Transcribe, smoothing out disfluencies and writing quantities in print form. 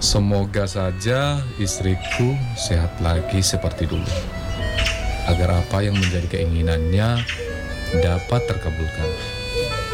Semoga saja istriku sehat lagi seperti dulu, agar apa yang menjadi keinginannya dapat terkabulkan.